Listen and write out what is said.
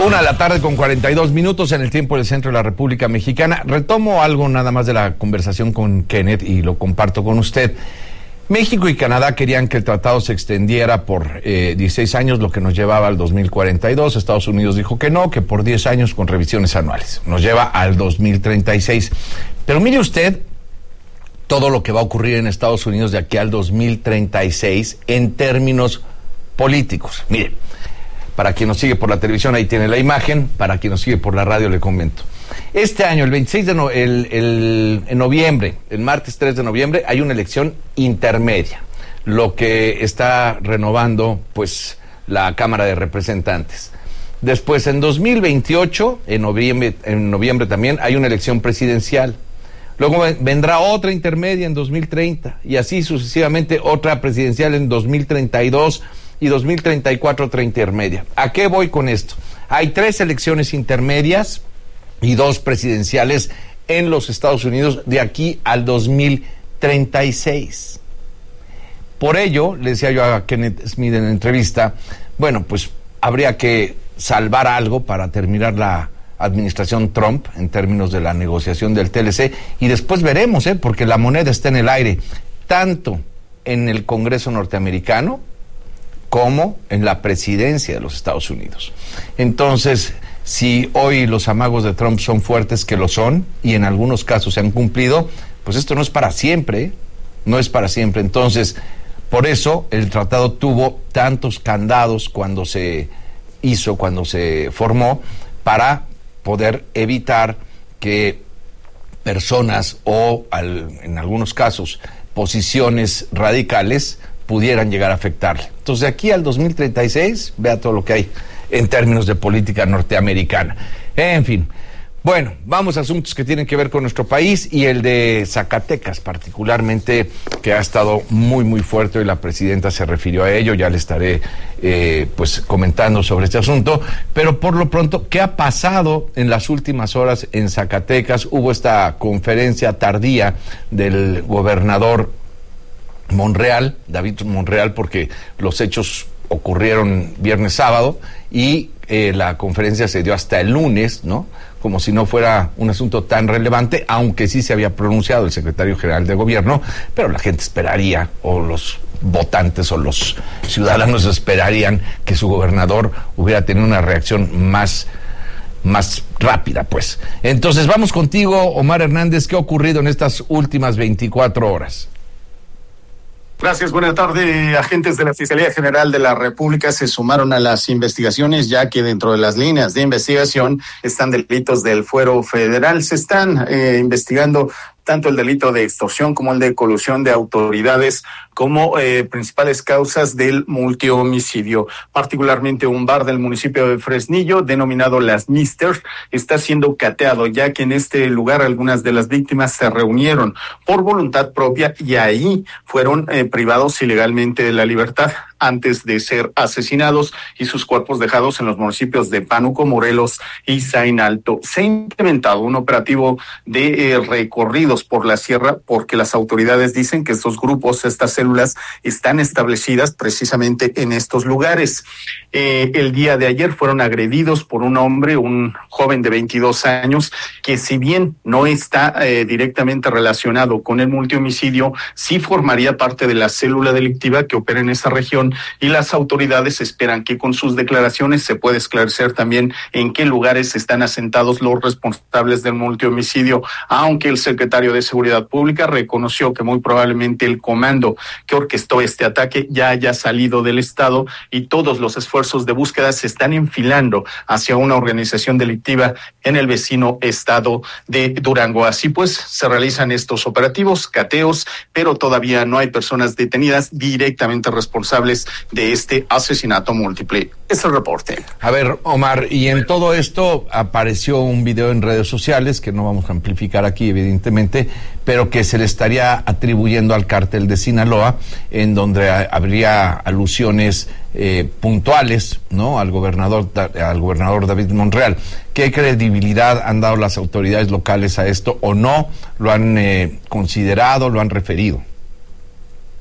1:42 en el tiempo del centro de la República Mexicana. Retomo algo nada más de la conversación con Kenneth y lo comparto con usted. México y Canadá querían que el tratado se extendiera por 16 años, lo que nos llevaba al 2042. Estados Unidos dijo que no, que por 10 años con revisiones anuales. Nos lleva al 2036. Pero mire usted todo lo que va a ocurrir en Estados Unidos de aquí al 2036 en términos políticos. Mire, para quien nos sigue por la televisión, ahí tiene la imagen. Para quien nos sigue por la radio, le comento. Este año, el 26 de en noviembre, el martes 3 de noviembre, hay una elección intermedia, lo que está renovando, pues, la Cámara de Representantes. Después, en 2028, en noviembre también, hay una elección presidencial. Luego vendrá otra intermedia en 2030, y así sucesivamente otra presidencial en 2032, y 2034 otra intermedia. ¿A qué voy con esto? Hay 3 elecciones intermedias y 2 presidenciales en los Estados Unidos de aquí al 2036. Por ello, le decía yo a Kenneth Smith en la entrevista, bueno, pues habría que salvar algo para terminar la administración Trump en términos de la negociación del TLC, y después veremos, porque la moneda está en el aire, tanto en el Congreso norteamericano como en la presidencia de los Estados Unidos. Entonces, si hoy los amagos de Trump son fuertes, que lo son, y en algunos casos se han cumplido, pues esto no es para siempre, no es para siempre. Entonces, por eso el tratado tuvo tantos candados cuando se formó, para poder evitar que personas o, en algunos casos, posiciones radicales pudieran llegar a afectarle. Entonces, de aquí al 2036, vea todo lo que hay en términos de política norteamericana. En fin, bueno, vamos a asuntos que tienen que ver con nuestro país y el de Zacatecas particularmente, que ha estado muy, muy fuerte, y la presidenta se refirió a ello. Ya le estaré pues comentando sobre este asunto, pero por lo pronto, ¿qué ha pasado en las últimas horas en Zacatecas? Hubo esta conferencia tardía del gobernador Monreal, David Monreal, porque los hechos ocurrieron viernes, sábado, y la conferencia se dio hasta el lunes, ¿no? Como si no fuera un asunto tan relevante, aunque sí se había pronunciado el secretario general de gobierno, pero la gente esperaría, o los votantes o los ciudadanos esperarían, que su gobernador hubiera tenido una reacción más rápida, pues. Entonces, vamos contigo, Omar Hernández. ¿Qué ha ocurrido en estas últimas 24 horas? Gracias, buena tarde. Agentes de la Fiscalía General de la República se sumaron a las investigaciones, ya que dentro de las líneas de investigación están delitos del fuero federal. Se están investigando tanto el delito de extorsión como el de colusión de autoridades como principales causas del multihomicidio. Particularmente un bar del municipio de Fresnillo, denominado Las Misters, está siendo cateado, ya que en este lugar algunas de las víctimas se reunieron por voluntad propia y ahí fueron privados ilegalmente de la libertad antes de ser asesinados, y sus cuerpos dejados en los municipios de Pánuco, Morelos y Zain Alto. Se ha implementado un operativo de recorridos por la sierra, porque las autoridades dicen que estos grupos, estas células, están establecidas precisamente en estos lugares. El día de ayer fueron agredidos por un hombre, un joven de 22 años, que si bien no está directamente relacionado con el multihomicidio, sí formaría parte de la célula delictiva que opera en esa región, y las autoridades esperan que con sus declaraciones se pueda esclarecer también en qué lugares están asentados los responsables del multihomicidio, aunque el secretario de Seguridad Pública reconoció que muy probablemente el comando que orquestó este ataque ya haya salido del estado, y todos los esfuerzos de búsqueda se están enfilando hacia una organización delictiva en el vecino estado de Durango. Así pues, se realizan estos operativos, cateos, pero todavía no hay personas detenidas directamente responsables de este asesinato múltiple. Es el reporte. A ver, Omar, y en todo esto apareció un video en redes sociales que no vamos a amplificar aquí, evidentemente, pero que se le estaría atribuyendo al cártel de Sinaloa, en donde habría alusiones puntuales, ¿no?, al gobernador David Monreal. ¿Qué credibilidad han dado las autoridades locales a esto, o no lo han considerado, lo han referido?